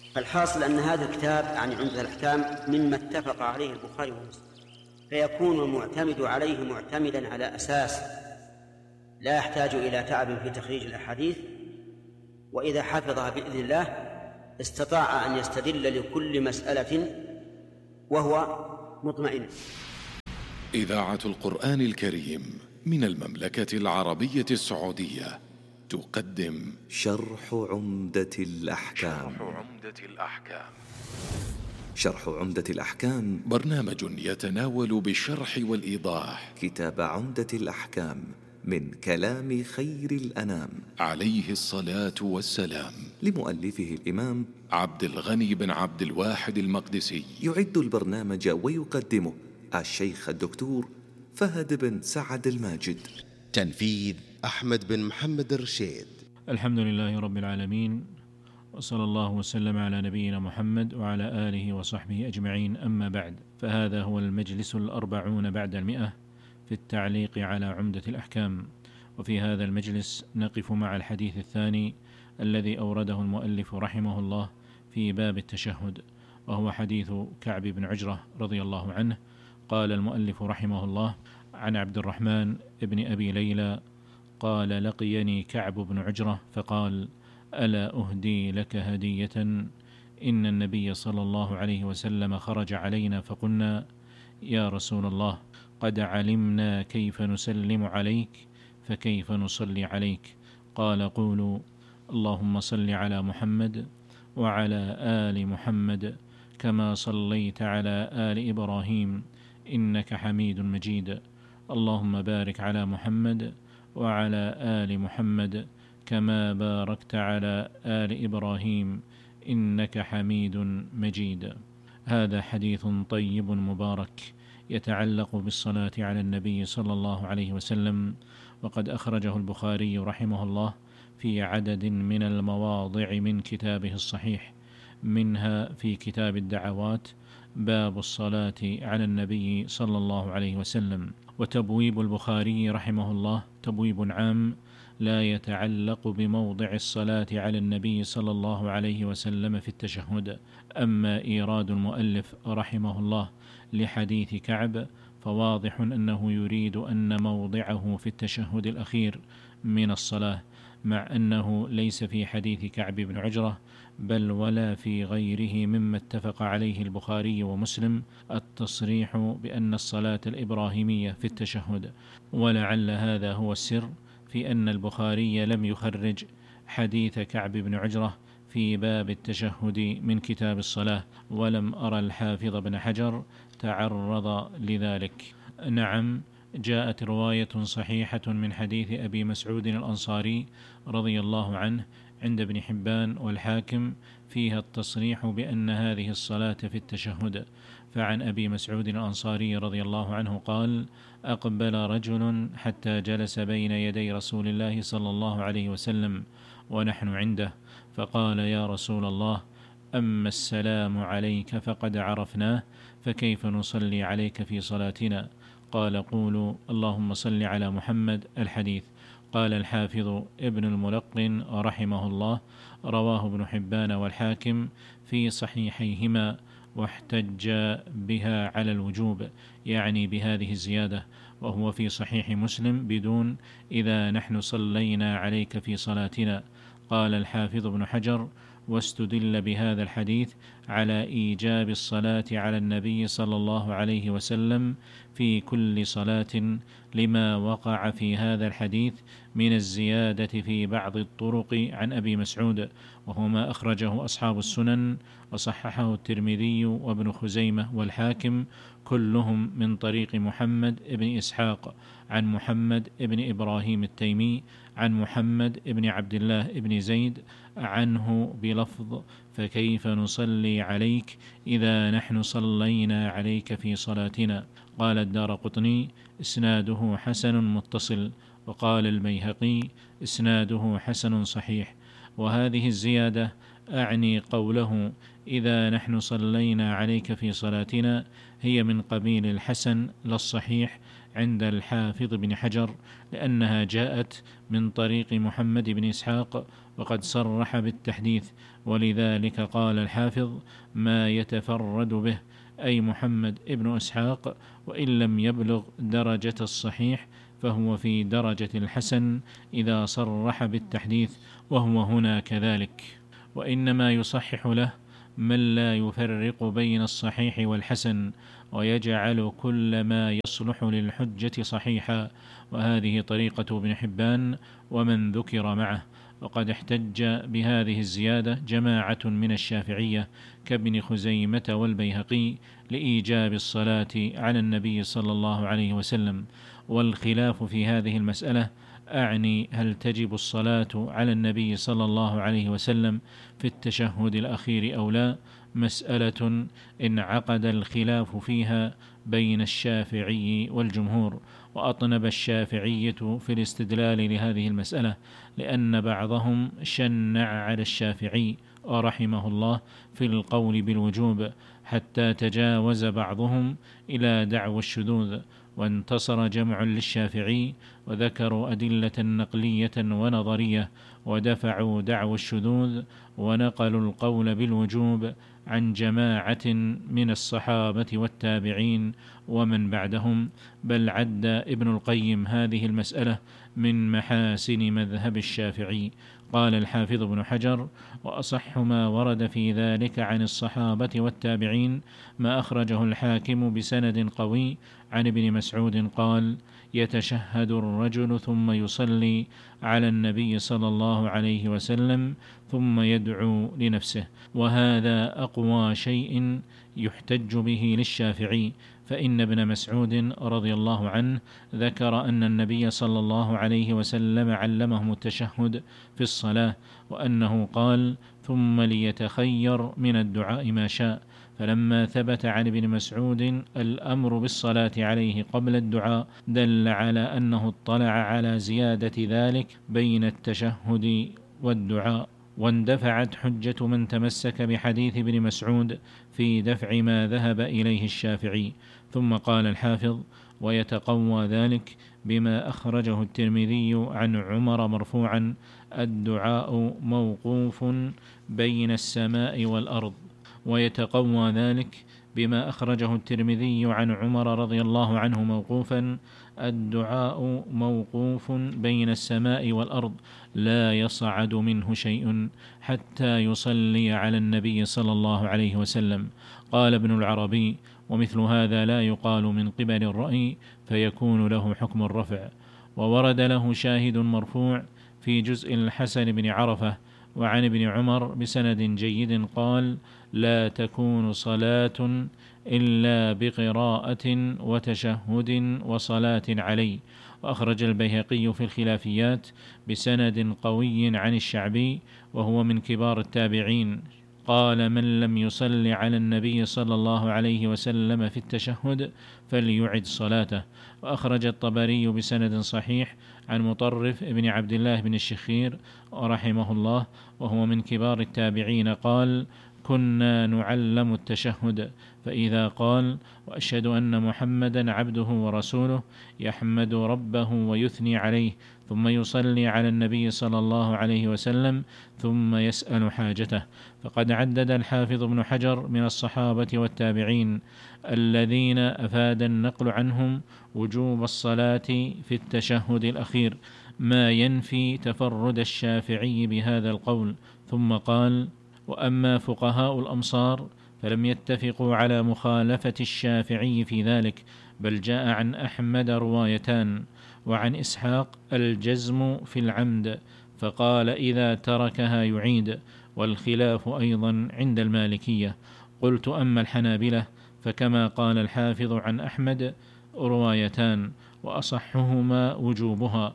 الحاصل أن هذا الكتاب يعني عمدة الأحكام مما اتفق عليه البخاري ومسلم، فيكون المعتمد عليه معتمدا على أساس لا يحتاج إلى تعب في تخريج الأحاديث، وإذا حفظها بإذن الله استطاع أن يستدل لكل مسألة وهو مطمئن. إذاعة القرآن الكريم من المملكة العربية السعودية تقدم شرح عمدة الأحكام. شرح عمدة الأحكام برنامج يتناول بالشرح والإيضاح كتاب عمدة الأحكام من كلام خير الأنام عليه الصلاة والسلام، لمؤلفه الإمام عبد الغني بن عبد الواحد المقدسي. يعد البرنامج ويقدمه الشيخ الدكتور فهد بن سعد الماجد. تنفيذ أحمد بن محمد الرشيد. الحمد لله رب العالمين، وصلى الله وسلم على نبينا محمد وعلى آله وصحبه أجمعين. أما بعد، فهذا هو المجلس 40 بعد 100 في التعليق على عمدة الأحكام. وفي هذا المجلس نقف مع الحديث الثاني الذي أورده المؤلف رحمه الله في باب التشهد، وهو حديث كعب بن عجرة رضي الله عنه. قال المؤلف رحمه الله: عن عبد الرحمن بن أبي ليلى قال: لقيني كعب بن عجرة فقال: ألا أهدي لك هدية؟ إن النبي صلى الله عليه وسلم خرج علينا فقلنا: يا رسول الله، قد علمنا كيف نسلم عليك، فكيف نصلي عليك؟ قال: قولوا اللهم صل على محمد وعلى آل محمد كما صليت على آل إبراهيم إنك حميد مجيد. اللهم بارك على محمد وعلى آل محمد كما باركت على آل إبراهيم إنك حميد مجيد. هذا حديث طيب مبارك يتعلق بالصلاة على النبي صلى الله عليه وسلم، وقد أخرجه البخاري رحمه الله في عدد من المواضع من كتابه الصحيح، منها في كتاب الدعوات باب الصلاة على النبي صلى الله عليه وسلم. وتبويب البخاري رحمه الله تبويب عام لا يتعلق بموضع الصلاة على النبي صلى الله عليه وسلم في التشهد. أما إيراد المؤلف رحمه الله لحديث كعب فواضح أنه يريد أن موضعه في التشهد الأخير من الصلاة، مع أنه ليس في حديث كعب بن عجرة بل ولا في غيره مما اتفق عليه البخاري ومسلم التصريح بأن الصلاة الإبراهيمية في التشهد. ولعل هذا هو السر في أن البخاري لم يخرج حديث كعب بن عجرة في باب التشهد من كتاب الصلاة، ولم أرى الحافظ بن حجر تعرض لذلك. نعم، جاءت رواية صحيحة من حديث أبي مسعود الأنصاري رضي الله عنه عند ابن حبان والحاكم فيها التصريح بأن هذه الصلاة في التشهد. فعن أبي مسعود الأنصاري رضي الله عنه قال: أقبل رجل حتى جلس بين يدي رسول الله صلى الله عليه وسلم ونحن عنده، فقال: يا رسول الله، أما السلام عليك فقد عرفناه، فكيف نصلي عليك في صلاتنا؟ قال: قولوا اللهم صل على محمد. الحديث. قال الحافظ ابن الملقن رحمه الله: رواه ابن حبان والحاكم في صحيحيهما، واحتج بها على الوجوب، يعني بهذه الزيادة، وهو في صحيح مسلم بدون إذا نحن صلينا عليك في صلاتنا. قال الحافظ ابن حجر: واستدل بهذا الحديث على إيجاب الصلاة على النبي صلى الله عليه وسلم في كل صلاة، لما وقع في هذا الحديث من الزيادة في بعض الطرق عن أبي مسعود، وهو ما أخرجه أصحاب السنن وصححه الترمذي وابن خزيمة والحاكم، كلهم من طريق محمد بن إسحاق عن محمد بن إبراهيم التيمي عن محمد بن عبد الله بن زيد عنه بلفظ: فكيف نصلي عليك إذا نحن صلينا عليك في صلاتنا. قال الدارقطني: إسناده حسن متصل. وقال البيهقي: إسناده حسن صحيح. وهذه الزيادة أعني قوله إذا نحن صلينا عليك في صلاتنا هي من قبيل الحسن لا الصحيح عند الحافظ بن حجر، لأنها جاءت من طريق محمد بن إسحاق وقد صرح بالتحديث، ولذلك قال الحافظ: ما يتفرد به، أي محمد بن إسحاق، وإن لم يبلغ درجة الصحيح فهو في درجة الحسن إذا صرح بالتحديث، وهو هنا كذلك. وإنما يصحح له من لا يفرق بين الصحيح والحسن، ويجعل كل ما يصلح للحجة صحيحا، وهذه طريقة ابن حبان ومن ذكر معه. وقد احتج بهذه الزيادة جماعة من الشافعية كابن خزيمة والبيهقي لإيجاب الصلاة على النبي صلى الله عليه وسلم. والخلاف في هذه المسألة، أعني هل تجب الصلاة على النبي صلى الله عليه وسلم في التشهد الأخير أو لا، مسألة انعقد الخلاف فيها بين الشافعي والجمهور. وأطنب الشافعية في الاستدلال لهذه المسألة، لأن بعضهم شنع على الشافعي رحمه الله في القول بالوجوب، حتى تجاوز بعضهم إلى دعوى الشذوذ، وانتصر جمع للشافعي وذكروا أدلة نقلية ونظرية، ودفعوا دعوى الشذوذ ونقلوا القول بالوجوب عن جماعة من الصحابة والتابعين ومن بعدهم. بل عد ابن القيم هذه المسألة من محاسن مذهب الشافعي. قال الحافظ ابن حجر: وأصح ما ورد في ذلك عن الصحابة والتابعين ما أخرجه الحاكم بسند قوي عن ابن مسعود قال: يتشهد الرجل ثم يصلي على النبي صلى الله عليه وسلم ثم يدعو لنفسه. وهذا أقوى شيء يحتج به للشافعي، فإن ابن مسعود رضي الله عنه ذكر أن النبي صلى الله عليه وسلم علمهم التشهد في الصلاة، وأنه قال: ثم ليتخير من الدعاء ما شاء. فلما ثبت عن ابن مسعود الأمر بالصلاة عليه قبل الدعاء دل على أنه اطلع على زيادة ذلك بين التشهد والدعاء، واندفعت حجة من تمسك بحديث ابن مسعود في دفع ما ذهب إليه الشافعي. ثم قال الحافظ: ويتقوى ذلك بما أخرجه الترمذي عن عمر مرفوعا: الدعاء موقوف بين السماء والأرض. ويتقوى ذلك بما أخرجه الترمذي عن عمر رضي الله عنه موقوفا: الدعاء موقوف بين السماء والأرض، لا يصعد منه شيء حتى يصلي على النبي صلى الله عليه وسلم. قال ابن العربي: ومثل هذا لا يقال من قبل الرأي، فيكون له حكم الرفع. وورد له شاهد مرفوع في جزء الحسن بن عرفة وعن ابن عمر بسند جيد قال: لا تكون صلاة إلا بقراءة وتشهد وصلاة علي. وأخرج البيهقي في الخلافيات بسند قوي عن الشعبي وهو من كبار التابعين قال: من لم يصل على النبي صلى الله عليه وسلم في التشهد فليعد صلاته. وأخرج الطبري بسند صحيح عن مطرف بن عبد الله بن الشخير رحمه الله وهو من كبار التابعين قال: كنا نعلم التشهد، فإذا قال: وأشهد أن محمدا عبده ورسوله، يحمد ربه ويثني عليه، ثم يصلي على النبي صلى الله عليه وسلم، ثم يسأل حاجته. فقد عدد الحافظ ابن حجر من الصحابة والتابعين الذين أفاد النقل عنهم وجوب الصلاة في التشهد الأخير، ما ينفي تفرد الشافعي بهذا القول. ثم قال: وأما فقهاء الأمصار فلم يتفقوا على مخالفة الشافعي في ذلك، بل جاء عن أحمد روايتان، وعن إسحاق الجزم في العمد، فقال إذا تركها يعيد، والخلاف أيضا عند المالكية. قلت: أما الحنابلة فكما قال الحافظ عن أحمد روايتان، وأصحهما وجوبها،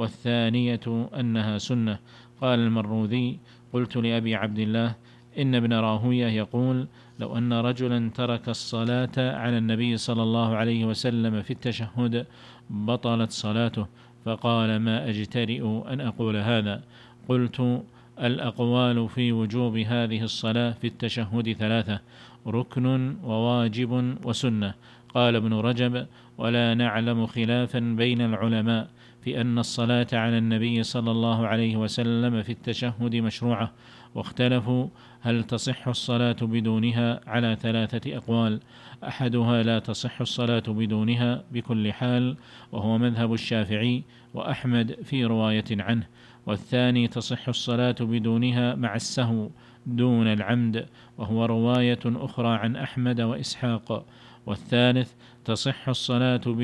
والثانية أنها سنة. قال المروذي: قلت لأبي عبد الله: إن ابن راهوية يقول: لو أن رجلا ترك الصلاة على النبي صلى الله عليه وسلم في التشهد بطلت صلاته. فقال: ما أجترئ أن أقول هذا. قلت: الأقوال في وجوب هذه الصلاة في التشهد 3: ركن وواجب وسنة. قال ابن رجب: ولا نعلم خلافا بين العلماء في أن الصلاة على النبي صلى الله عليه وسلم في التشهد مشروعة، واختلفوا هل تصح الصلاة بدونها على 3 أقوال: أحدها لا تصح الصلاة بدونها بكل حال، وهو مذهب الشافعي وأحمد في رواية عنه، والثاني تصح الصلاة بدونها مع السهو دون العمد، وهو رواية أخرى عن أحمد وإسحاق، والثالث تصح الصلاة